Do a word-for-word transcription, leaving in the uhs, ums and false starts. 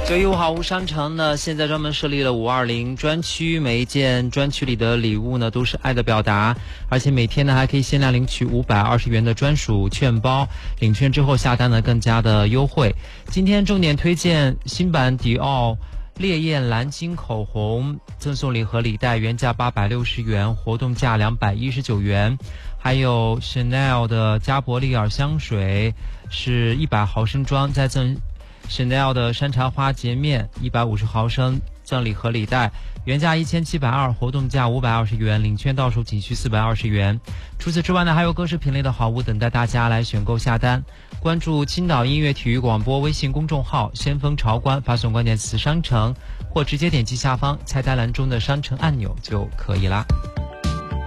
九一五好物商城呢，现在专门设立了五二零专区，每一件专区里的礼物呢都是爱的表达，而且每天呢还可以限量领取五百二十元的专属券包，领券之后下单呢更加的优惠。今天重点推荐新版迪奥烈焰蓝金口红，赠送礼盒礼袋，原价八百六十元，活动价两百一十九元。还有 Chanel 的加伯利尔香水是一百毫升装，再赠Chanel 的山茶花洁面一百五十毫升，赠礼盒礼袋，原价一千七百二，活动价五百二十元，领券到手仅需四百二十元。除此之外呢，还有各式品类的好物等待大家来选购下单。关注青岛音乐体育广播微信公众号先锋潮官，发送关键词商城，或直接点击下方菜单栏中的商城按钮就可以啦。